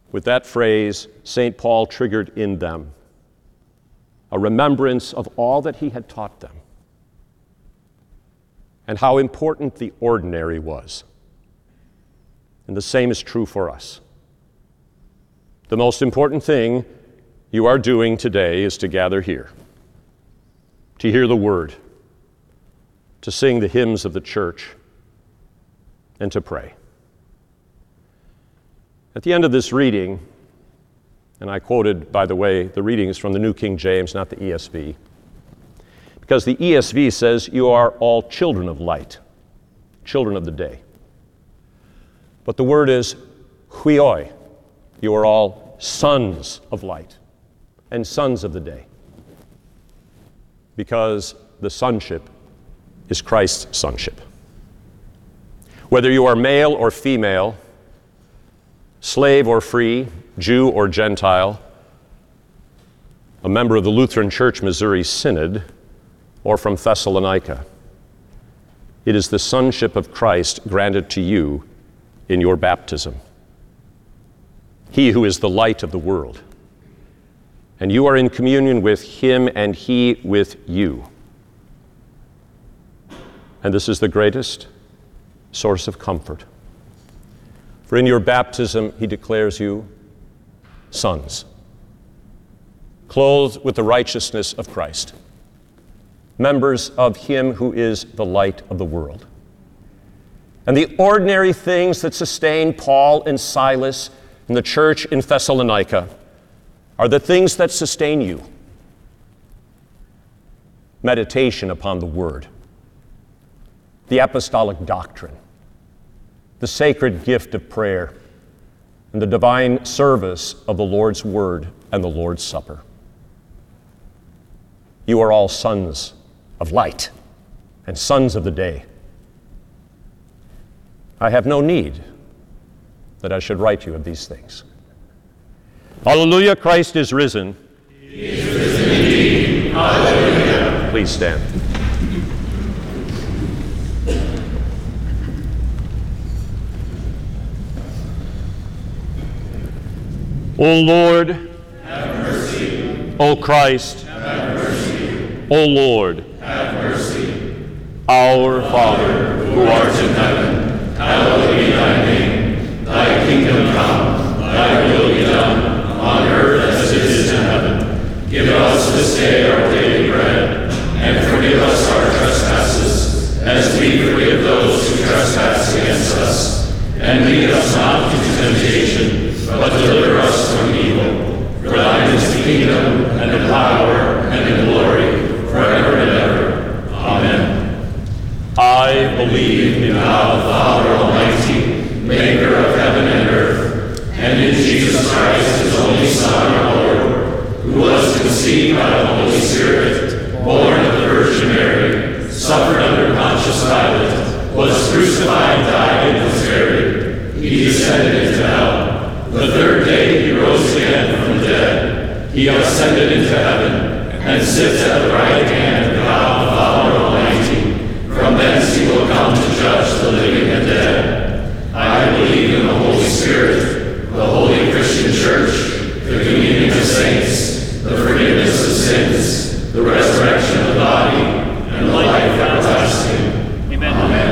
With that phrase, St. Paul triggered in them a remembrance of all that he had taught them and how important the ordinary was. And the same is true for us. The most important thing you are doing today is to gather here, to hear the word, to sing the hymns of the church, and to pray. At the end of this reading, and I quoted, by the way, the reading is from the New King James, not the ESV, because the ESV says you are all children of light, children of the day. But the word is huioi. You are all sons of light and sons of the day, because the sonship is Christ's sonship. Whether you are male or female, slave or free, Jew or Gentile, a member of the Lutheran Church Missouri Synod, or from Thessalonica, it is the sonship of Christ granted to you in your baptism. He who is the light of the world, and you are in communion with him and he with you. And this is the greatest source of comfort. For in your baptism, he declares you sons, clothed with the righteousness of Christ, members of him who is the light of the world. And the ordinary things that sustain Paul and Silas in the church in Thessalonica are the things that sustain you. Meditation upon the word, the apostolic doctrine, the sacred gift of prayer, and the divine service of the Lord's Word and the Lord's Supper. You are all sons of light and sons of the day. I have no need that I should write you of these things. Hallelujah, Christ is risen. He is risen indeed. Hallelujah. Please stand. O Lord, have mercy. O Christ, have mercy. O Lord, have mercy. Our Father, who art in heaven, hallowed be thy name. Thy kingdom come, thy will be done, on earth as it is in heaven. Give us this day our daily bread, and forgive us our trespasses, as we forgive those who trespass against us. And lead us not into temptation, but deliver us from evil. For thine is the kingdom, and the power, and the glory, forever and ever. Amen. I believe in God the Father Almighty, maker of heaven and earth, and in Jesus Christ, his only Son, our Lord, who was conceived by the Holy Spirit, born of the Virgin Mary, suffered under Pontius Pilate, was crucified, died, and was buried. He descended into hell. The third day he rose again from the dead. He ascended into heaven, and sits at the right hand of God the Father Almighty. From thence he will come to judge the living and dead. I believe in the Holy Spirit, the holy Christian Church, the communion of saints, the forgiveness of sins, the resurrection of the body, and the life everlasting. Amen.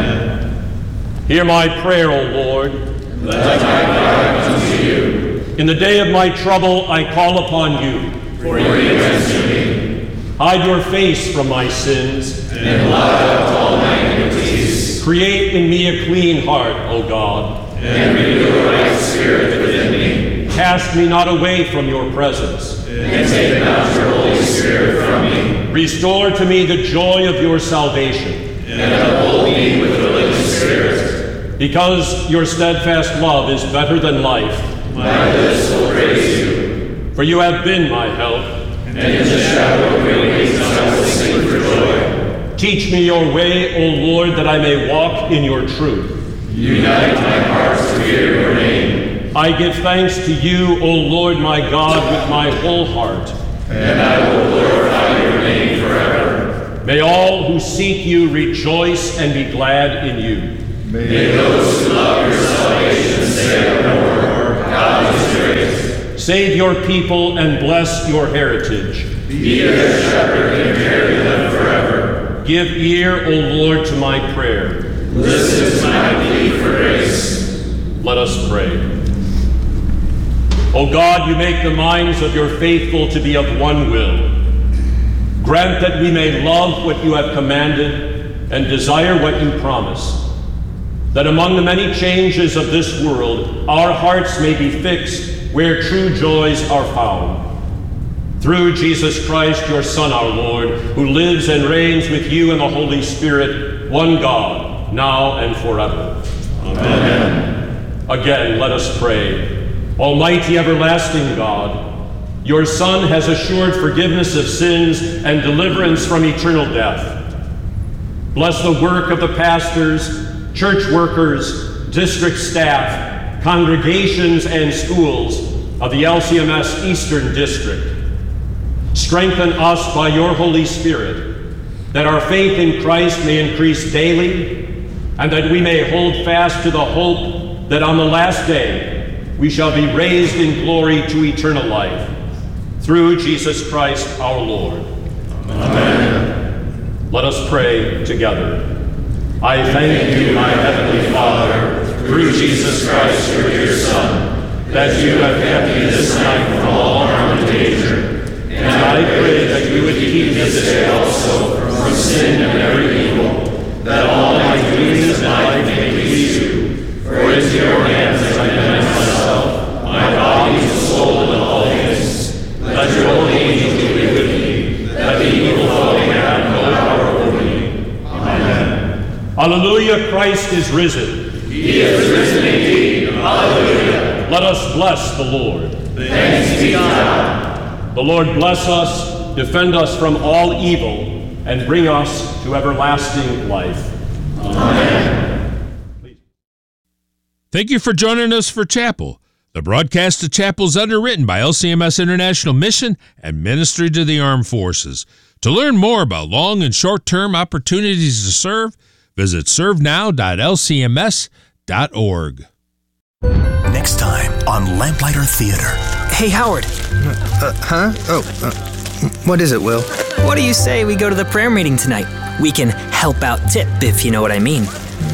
Amen. Hear my prayer, O Lord. Let my cry come to you. In the day of my trouble, I call upon you. For you answer me. Hide your face from my sins, and blot out all my iniquities. Create in me a clean heart, O God. And renew a right spirit within me. Cast me not away from your presence. And take not your Holy Spirit from me. Restore to me the joy of your salvation. And uphold me with a willing spirit. Because your steadfast love is better than life. My lips will praise you. For you have been my help. And in the shadow of your wings I will sing for joy. Teach me your way, O Lord, that I may walk in your truth. Unite my heart to fear your name. I give thanks to you, O Lord my God, with my whole heart. And I will glorify your name forever. May all who seek you rejoice and be glad in you. May those who love your salvation say no more, God is great. Save your people and bless your heritage. Be their shepherd and carry them forever. Give ear, O Lord, to my prayer. Listen to my plea for grace. Let us pray. O God, you make the minds of your faithful to be of one will. Grant that we may love what you have commanded and desire what you promise, that among the many changes of this world, our hearts may be fixed where true joys are found. Through Jesus Christ, your Son, our Lord, who lives and reigns with you in the Holy Spirit, one God, now and forever. Amen. Again, let us pray. Almighty everlasting God, your Son has assured forgiveness of sins and deliverance from eternal death. Bless the work of the pastors, church workers, district staff, congregations, and schools of the LCMS Eastern District. Strengthen us by your Holy Spirit, that our faith in Christ may increase daily, and that we may hold fast to the hope that on the last day we shall be raised in glory to eternal life. Through Jesus Christ our Lord. Amen. Let us pray together. I Thank you, my heavenly Father, through Jesus Christ, your dear Son, that you have kept me this night from all harm and danger. And I pray that you would keep me this day also from sin and every evil, that all my doings in life may please you. For into your hands I commend myself, my body, soul, and all things. Let your holy angels be with me, that the evil foe may have no power over me. Amen. Alleluia, Christ is risen. He is risen indeed. Alleluia. Let us bless the Lord. Thanks be to God. The Lord bless us, defend us from all evil, and bring us to everlasting life. Amen. Thank you for joining us for Chapel. The broadcast of Chapel is underwritten by LCMS International Mission and Ministry to the Armed Forces. To learn more about long and short-term opportunities to serve, visit servenow.lcms.org. Next time on Lamplighter Theater. Hey, Howard. What is it, Will? What do you say we go to the prayer meeting tonight? We can help out Tip, if you know what I mean.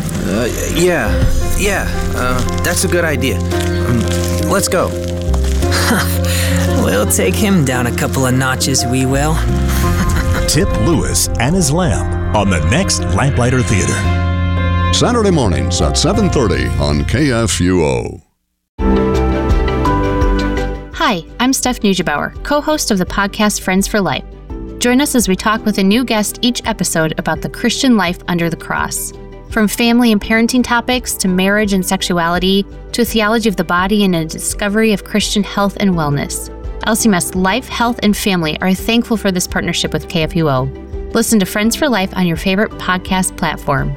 That's a good idea. Let's go. We'll take him down a couple of notches, we will. Tip Lewis and his lamp on the next Lamplighter Theater. Saturday mornings at 7:30 on KFUO. Hi, I'm Steph Neugebauer, co-host of the podcast Friends for Life. Join us as we talk with a new guest each episode about the Christian life under the cross. From family and parenting topics to marriage and sexuality to a theology of the body and a discovery of Christian health and wellness. LCMS Life, Health, and Family are thankful for this partnership with KFUO. Listen to Friends for Life on your favorite podcast platform.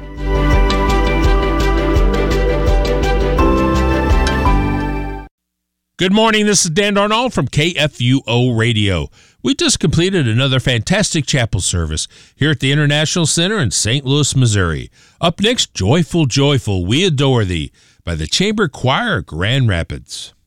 Good morning, this is Dan Darnall from KFUO Radio. We just completed another fantastic chapel service here at the International Center in St. Louis, Missouri. Up next, Joyful, Joyful, We Adore Thee by the Chamber Choir of Grand Rapids.